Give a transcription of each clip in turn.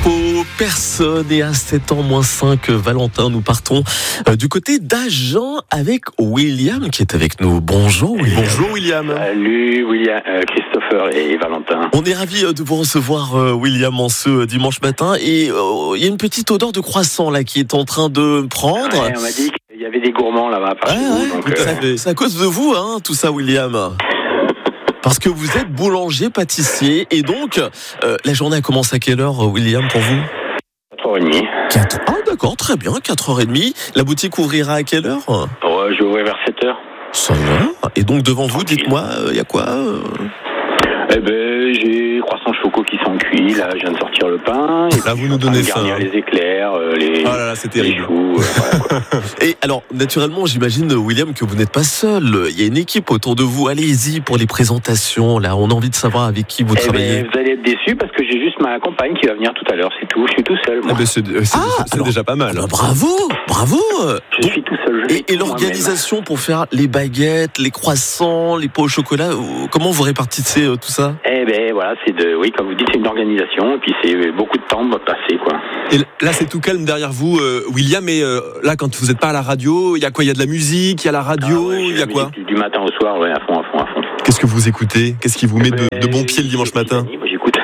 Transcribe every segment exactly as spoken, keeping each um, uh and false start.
Pour personne et à sept ans moins cinq, Valentin, nous partons euh, du côté d'Agen avec William qui est avec nous. Bonjour William. Bonjour William. Salut William, euh, Christopher et Valentin. On est ravis euh, de vous recevoir euh, William en ce euh, dimanche matin et il euh, y a une petite odeur de croissant là qui est en train de prendre. Ouais, on m'a dit qu'il y avait des gourmands là-bas par ah, chez ouais, vous. Donc, euh... C'est à cause de vous hein, tout ça William. Parce que vous êtes boulanger, pâtissier et donc euh, la journée a commencé à quelle heure William pour vous? quatre heures trente. quatre Ah d'accord, très bien, quatre heures trente. La boutique ouvrira à quelle heure? Ouais, je vais ouvrir vers sept heures. Ça va. Et donc devant vous, dites-moi, il euh, y a quoi euh... Eh ben, j'ai croissants choco qui sont cuits. Là, je viens de sortir le pain. Et là, vous nous donnez faim. Garnir les éclairs, euh, les. Ah là là, c'est terrible. Les choux, euh, voilà, quoi. Et alors, naturellement, j'imagine William que vous n'êtes pas seul. Il y a une équipe autour de vous. Allez-y pour les présentations. Là, on a envie de savoir avec qui vous eh travaillez. Ben, vous allez être déçus parce que j'ai juste ma compagne qui va venir tout à l'heure. C'est tout. Je suis tout seul. Moi. Ah ben c'est c'est, ah, c'est alors, déjà pas mal. Ah bah bravo, bravo. Je donc, suis tout seul. Je et, et l'organisation moi-même. pour faire les baguettes, les croissants, les pots au chocolat. Comment vous répartissez euh, tout ça? Eh ben voilà, c'est de, oui, comme vous dites, c'est une organisation et puis c'est beaucoup de temps passé, quoi. Et là, c'est tout calme derrière vous, euh, William. Et euh, là, quand vous n'êtes pas à la radio, il y a quoi? Il y a de la musique, il y a la radio, il ah ouais, y a quoi? Du matin au soir, ouais, à fond, à fond, à fond. Qu'est-ce que vous écoutez? Qu'est-ce qui vous met de, de bon pied le dimanche matin? Moi, j'écoute.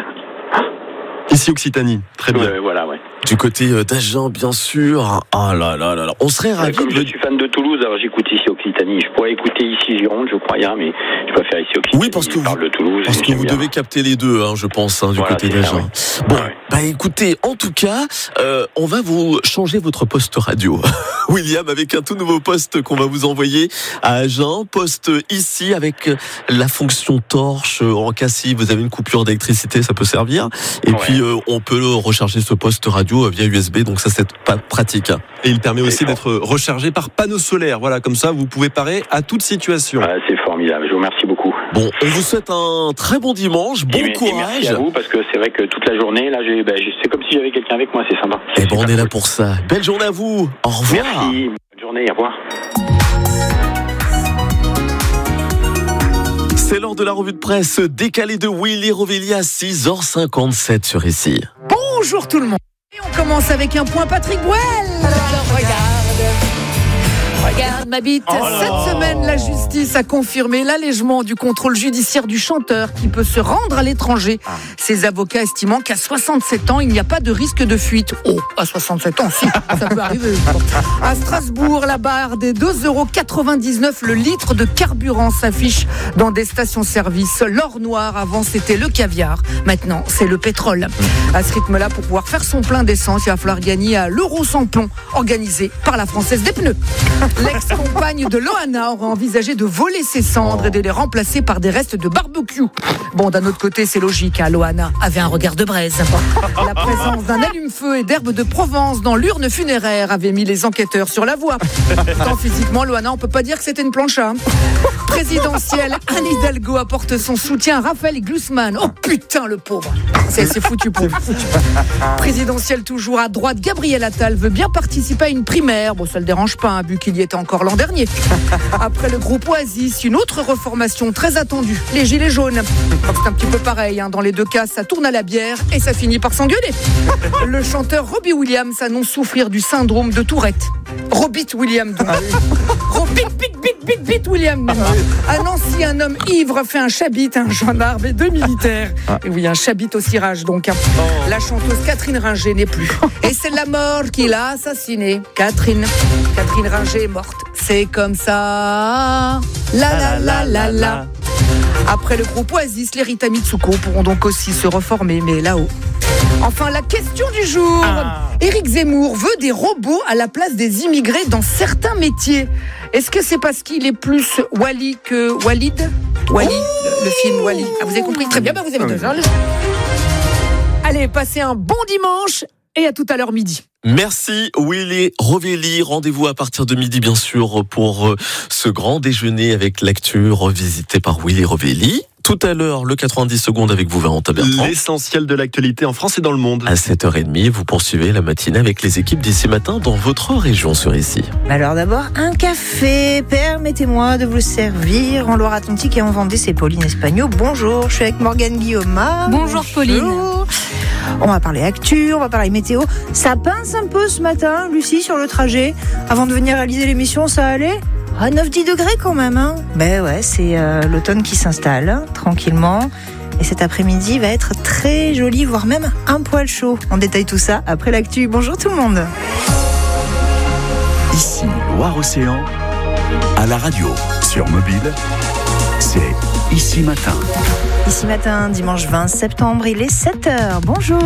Ici, Occitanie. Très bien. Ouais, voilà, ouais. Du côté d'Agen, bien sûr. Ah là là là là. On serait ravis. Comme de... je suis fan de Toulouse, alors j'écoute ici Occitanie. Je pourrais écouter ici Gironde, je crois, mais je préfère ici Occitanie. Oui, parce que je vous, parle de Toulouse, parce que vous bien. devez capter les deux, hein, je pense, hein, du voilà, côté d'Agen. Ouais. Bon, ouais. bah écoutez, en tout cas, euh, on va vous changer votre poste radio, William, avec un tout nouveau poste qu'on va vous envoyer à Agen. Poste ici avec la fonction torche. En cas si vous avez une coupure d'électricité, ça peut servir. Et ouais. puis euh, on peut recharger ce poste radio via U S B. Donc ça, c'est pas pratique. Et il permet aussi d'être rechargé par panneau solaire. Voilà, comme ça, vous pouvez parer à toute situation. Ah, c'est formidable. Je vous remercie beaucoup. Bon, on vous souhaite un très bon dimanche, bon et courage. Et merci à vous parce que c'est vrai que toute la journée, là, j'ai, ben, c'est comme si j'avais quelqu'un avec moi. C'est sympa. C'est et bon, on est cool. là pour ça. Belle journée à vous. Au revoir. Merci. Bonne journée. Au revoir. C'est l'heure de la revue de presse décalée de Willy Rovelli à six heures cinquante-sept sur ici. Bonjour tout le monde. Et on commence avec un point Patrick Bruel. Regarde. Regarde ma bite. Oh Cette semaine, la justice a confirmé l'allègement du contrôle judiciaire du chanteur qui peut se rendre à l'étranger. Ses avocats estimant qu'à soixante-sept ans, il n'y a pas de risque de fuite. Oh, à soixante-sept ans, si, ça peut arriver. À Strasbourg, la barre des deux euros quatre-vingt-dix-neuf le litre de carburant s'affiche dans des stations-service. L'or noir, avant, c'était le caviar. Maintenant, c'est le pétrole. À ce rythme-là, pour pouvoir faire son plein d'essence, il va falloir gagner à l'euro sans plomb, organisé par la Française des pneus. L'ex-compagne de Loana aurait envisagé de voler ses cendres et de les remplacer par des restes de barbecue. Bon, d'un autre côté, c'est logique, hein, Loana avait un regard de braise. La présence d'un allume-feu et d'herbes de Provence dans l'urne funéraire avait mis les enquêteurs sur la voie. Tant physiquement, Loana, on peut pas dire que c'était une plancha. Présidentielle, Anne Hidalgo apporte son soutien à Raphaël Glucksmann. Oh putain, le pauvre. C'est, c'est foutu pour lui. Présidentielle toujours à droite, Gabriel Attal veut bien participer à une primaire. Bon, ça le dérange pas, hein, vu qu'il y était encore l'an dernier. Après le groupe Oasis, une autre reformation très attendue, les Gilets jaunes. C'est un petit peu pareil, hein. Dans les deux cas, ça tourne à la bière et ça finit par s'engueuler. Le chanteur Robbie Williams annonce souffrir du syndrome de Tourette. Robit Williams. Donc. Robit, bit, bit, bit, bit Williams. À Nancy, un homme ivre fait un chabit à un gendarme et deux militaires. Et oui, un chabit au cirage donc. La chanteuse Catherine Ringer n'est plus. Et c'est la mort qui l'a assassinée. Catherine. Catherine Ringer est morte. C'est comme ça. La la la la la. Après le groupe Oasis, les Rita Mitsuko pourront donc aussi se reformer, mais là-haut. Enfin, la question du jour. Ah. Éric Zemmour veut des robots à la place des immigrés dans certains métiers. Est-ce que c'est parce qu'il est plus Wally que Walid Wally, oh le, le film Wally. Ah, vous avez compris? Très bien, bah vous avez deux heures. Allez, passez un bon dimanche et à tout à l'heure midi. Merci Willy Rovelli. Rendez-vous à partir de midi, bien sûr, pour ce grand déjeuner avec l'actu revisité par Willy Rovelli. Tout à l'heure, le quatre-vingt-dix secondes avec vous, Valentin Bertrand. L'essentiel de l'actualité en France et dans le monde. À sept heures trente, vous poursuivez la matinée avec les équipes d'Ici Matin dans votre région sur Ici. Alors d'abord, un café. Permettez-moi de vous le servir en Loire-Atlantique et en Vendée. C'est Pauline Espagno. Bonjour, je suis avec Morgane Guillaume. Bonjour Pauline. On va parler actu, on va parler météo. Ça pince un peu ce matin, Lucie, sur le trajet. Avant de venir réaliser l'émission, ça allait ? À neuf dix degrés quand même, hein. Ben ouais, c'est euh, l'automne qui s'installe, hein, tranquillement. Et cet après-midi va être très joli, voire même un poil chaud. On détaille tout ça après l'actu. Bonjour tout le monde. Ici, Loire-Océan, à la radio, sur mobile, c'est Ici Matin. Ici Matin, dimanche vingt septembre, il est sept heures. Bonjour.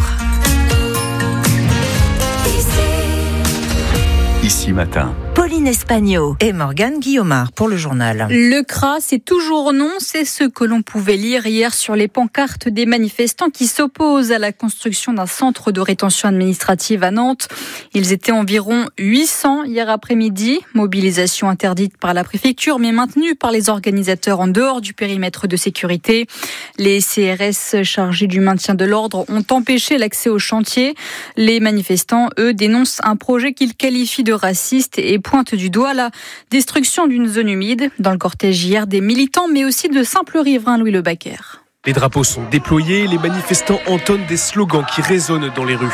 Ici Matin. Pauline Espagno et Morgane Guillaumard pour le journal. Le C R A, c'est toujours non, c'est ce que l'on pouvait lire hier sur les pancartes des manifestants qui s'opposent à la construction d'un centre de rétention administrative à Nantes. Ils étaient environ huit cents hier après-midi, mobilisation interdite par la préfecture mais maintenue par les organisateurs en dehors du périmètre de sécurité. Les C R S chargés du maintien de l'ordre ont empêché l'accès au chantier. Les manifestants, eux, dénoncent un projet qu'ils qualifient de raciste et pointe du doigt la destruction d'une zone humide. Dans le cortège hier, des militants, mais aussi de simples riverains, Louis Le Baquer. Les drapeaux sont déployés, les manifestants entonnent des slogans qui résonnent dans les rues.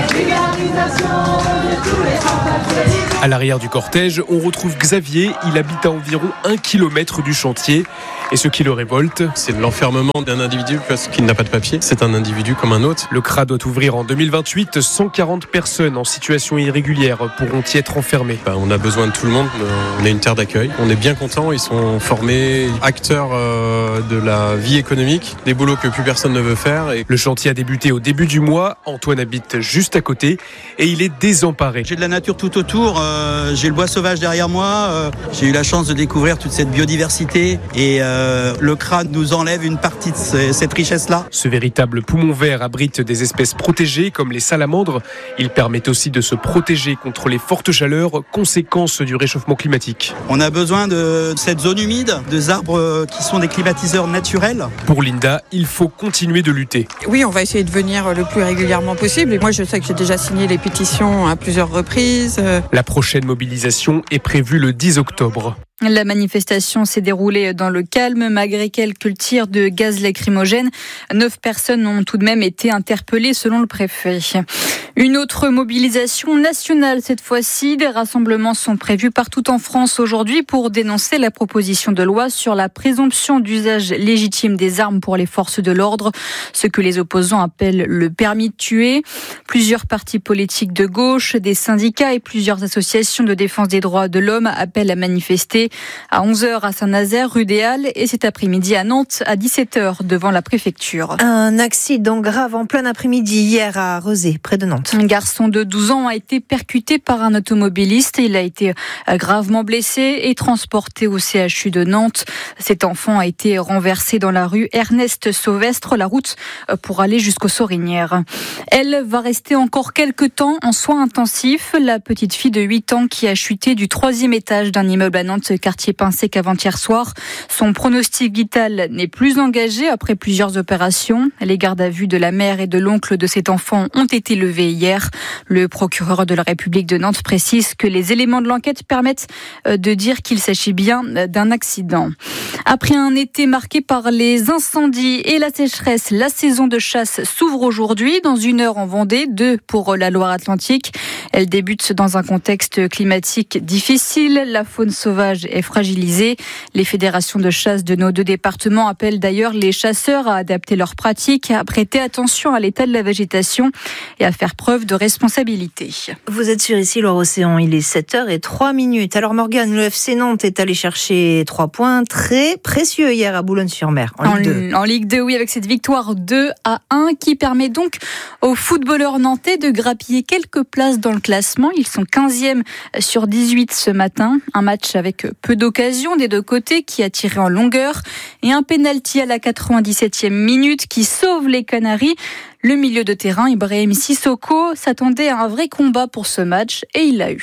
À l'arrière du cortège, on retrouve Xavier. Il habite à environ un kilomètre du chantier. Et ce qui le révolte, c'est l'enfermement d'un individu parce qu'il n'a pas de papier. C'est un individu comme un autre. Le C R A doit ouvrir en deux mille vingt-huit. cent quarante personnes en situation irrégulière pourront y être enfermées. Ben, on a besoin de tout le monde. On est une terre d'accueil. On est bien contents. Ils sont formés acteurs euh, de la vie économique, des boulots que plus personne ne veut faire. Et... Le chantier a débuté au début du mois. Antoine habite juste à côté et il est désemparé. J'ai de la nature tout autour. Euh, j'ai le bois sauvage derrière moi. Euh, j'ai eu la chance de découvrir toute cette biodiversité et euh, Euh, le C R A nous enlève une partie de ce, cette richesse-là. Ce véritable poumon vert abrite des espèces protégées comme les salamandres. Il permet aussi de se protéger contre les fortes chaleurs, conséquences du réchauffement climatique. On a besoin de cette zone humide, des arbres qui sont des climatiseurs naturels. Pour Linda, il faut continuer de lutter. Oui, on va essayer de venir le plus régulièrement possible. Et moi, je sais que j'ai déjà signé les pétitions à plusieurs reprises. La prochaine mobilisation est prévue le dix octobre. La manifestation s'est déroulée dans le calme, malgré quelques tirs de gaz lacrymogène. Neuf personnes ont tout de même été interpellées selon le préfet. Une autre mobilisation nationale cette fois-ci. Des rassemblements sont prévus partout en France aujourd'hui pour dénoncer la proposition de loi sur la présomption d'usage légitime des armes pour les forces de l'ordre, ce que les opposants appellent le permis de tuer. Plusieurs partis politiques de gauche, des syndicats et plusieurs associations de défense des droits de l'homme appellent à manifester à onze heures à Saint-Nazaire, rue des Halles, et cet après-midi à Nantes, à dix-sept heures, devant la préfecture. Un accident grave en plein après-midi hier à Rezé, près de Nantes. Un garçon de douze ans a été percuté par un automobiliste. Il a été gravement blessé et transporté au C H U de Nantes. Cet enfant a été renversé dans la rue Ernest Sauvestre, la route pour aller jusqu'aux Sorinières. Elle va rester encore quelques temps en soins intensifs. La petite fille de huit ans qui a chuté du troisième étage d'un immeuble à Nantes, quartier Pinsec, avant-hier soir. Son pronostic vital n'est plus engagé après plusieurs opérations. Les gardes à vue de la mère et de l'oncle de cet enfant ont été levés hier. Le procureur de la République de Nantes précise que les éléments de l'enquête permettent de dire qu'il s'agit bien d'un accident. Après un été marqué par les incendies et la sécheresse, la saison de chasse s'ouvre aujourd'hui dans une heure en Vendée, deux pour la Loire-Atlantique. Elle débute dans un contexte climatique difficile. La faune sauvage est fragilisée. Les fédérations de chasse de nos deux départements appellent d'ailleurs les chasseurs à adapter leurs pratiques, à prêter attention à l'état de la végétation et à faire preuve de responsabilité. Vous êtes sur Ici Loire-Océan, il est sept heures zéro trois minutes. Alors Morgane, le F C Nantes est allé chercher trois points très précieux hier à Boulogne-sur-Mer, en, en Ligue deux. En Ligue deux, oui, avec cette victoire deux à un qui permet donc aux footballeurs nantais de grappiller quelques places dans le classement. Ils sont quinzième sur dix-huit ce matin. Un match avec peu d'occasions des deux côtés qui a tiré en longueur et un pénalty à la quatre-vingt-dix-septième minute qui sauve les Canaries. Le milieu de terrain, Ibrahim Sissoko, s'attendait à un vrai combat pour ce match et il l'a eu.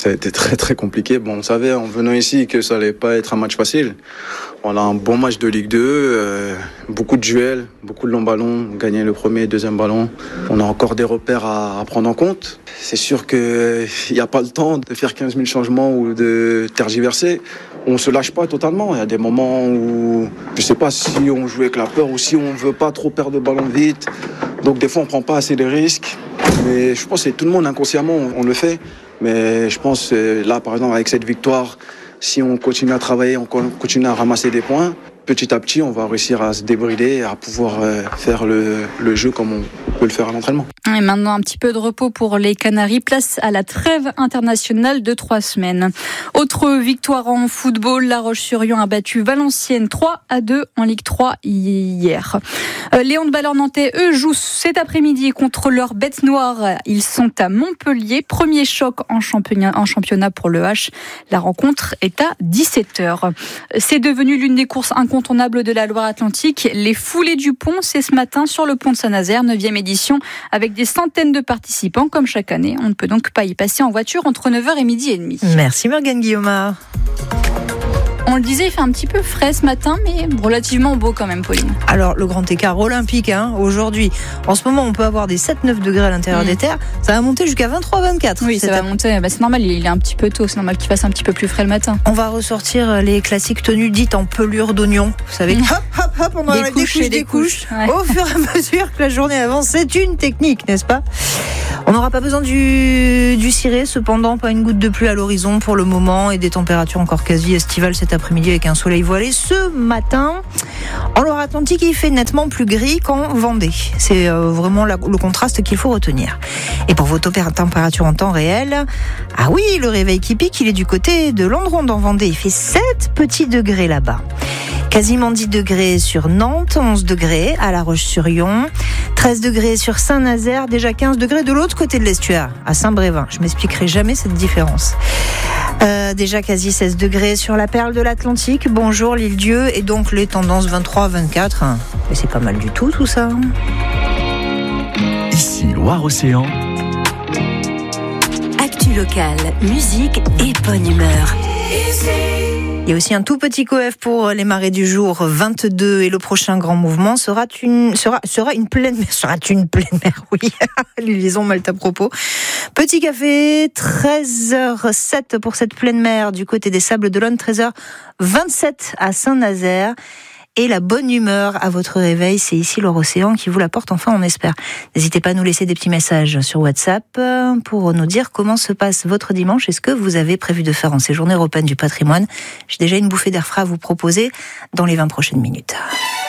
Ça a été très très compliqué. Bon, on savait en venant ici que ça allait pas être un match facile. On a un bon match de Ligue deux, euh, beaucoup de duels, beaucoup de longs ballons, gagner le premier et deuxième ballon. On a encore des repères à, à prendre en compte. C'est sûr qu'il n'y a pas le temps de faire quinze mille changements ou de tergiverser. On se lâche pas totalement. Il y a des moments où je sais pas si on joue avec la peur ou si on veut pas trop perdre de ballon vite. Donc des fois on prend pas assez de risques. Mais je pense que tout le monde inconsciemment on, on le fait. Mais je pense que là par exemple avec cette victoire, si on continue à travailler, on continue à ramasser des points, petit à petit on va réussir à se débrider, à pouvoir faire le, le jeu comme on peut le faire à l'entraînement. Et maintenant un petit peu de repos pour les Canaries, place à la trêve internationale de trois semaines. Autre victoire en football, La Roche-sur-Yon a battu Valenciennes trois à deux en Ligue trois hier. Les handballeurs nantais, eux, jouent cet après-midi contre leur bête noire. Ils sont à Montpellier, premier choc en championnat, en championnat pour le H. La rencontre est à dix-sept heures. C'est devenu l'une des courses incontournables de la Loire-Atlantique. Les foulées du pont, c'est ce matin sur le pont de Saint-Nazaire, neuvième édition, avec des centaines de participants comme chaque année. On ne peut donc pas y passer en voiture entre neuf heures et midi et demi. Merci Morgane Guillaumard. On le disait, il fait un petit peu frais ce matin, mais relativement beau quand même, Pauline. Alors, le grand écart olympique, hein, aujourd'hui, en ce moment, on peut avoir des sept neuf degrés à l'intérieur mmh. des terres. Ça va monter jusqu'à vingt-trois vingt-quatre. Oui, ça va monter. Bah, c'est normal, il est un petit peu tôt. C'est normal qu'il fasse un petit peu plus frais le matin. On va ressortir les classiques tenues dites en pelure d'oignon. Vous savez, mmh. hop, hop, hop, on en a des couches, des, des couches. couches. Ouais. Au fur et à mesure que la journée avance, c'est une technique, n'est-ce pas ? On n'aura pas besoin du, du ciré, cependant, pas une goutte de pluie à l'horizon pour le moment et des températures encore quasi estivales cet après-midi avec un soleil voilé. Ce matin, en Loire-Atlantique, il fait nettement plus gris qu'en Vendée. C'est euh, vraiment la, le contraste qu'il faut retenir. Et pour vos températures en temps réel, ah oui, le réveil qui pique, il est du côté de Landronde en Vendée. Il fait sept petits degrés là-bas. Quasiment dix degrés sur Nantes, onze degrés à La Roche-sur-Yon, treize degrés sur Saint-Nazaire, déjà quinze degrés de l'autre côté de l'estuaire, à Saint-Brévin. Je m'expliquerai jamais cette différence. Euh, déjà quasi seize degrés sur la perle de l'Atlantique. Bonjour l'île-Dieu, et donc les tendances vingt-trois vingt-quatre. Mais c'est pas mal du tout, tout ça. Ici, Loire-Océan. Actu locale, musique et bonne humeur. Il y a aussi un tout petit coef pour les marées du jour, vingt-deux, et le prochain grand mouvement sera une, sera, sera une pleine mer, sera une pleine mer, oui. Les liaisons mal à propos. Petit café, treize heures sept pour cette pleine mer du côté des Sables d'Olonne, treize heures vingt-sept à Saint-Nazaire. Et la bonne humeur à votre réveil, c'est ici Loire-Océan qui vous l'apporte, enfin on espère. N'hésitez pas à nous laisser des petits messages sur WhatsApp pour nous dire comment se passe votre dimanche et ce que vous avez prévu de faire en ces journées européennes du patrimoine. J'ai déjà une bouffée d'air frais à vous proposer dans les vingt prochaines minutes.